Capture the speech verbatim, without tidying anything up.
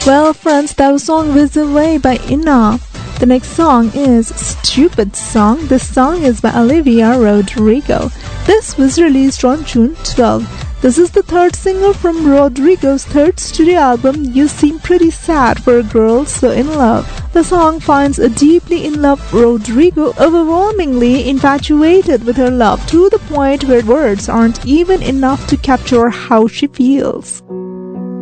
Well, friends, that was song Whiz Away by Inna. The next song is Stupid Song. This song is by Olivia Rodrigo. This was released on June twelfth. This is the third single from Rodrigo's third studio album, You Seem Pretty Sad for a Girl So In Love. The song finds a deeply in love Rodrigo overwhelmingly infatuated with her love to the point where words aren't even enough to capture how she feels.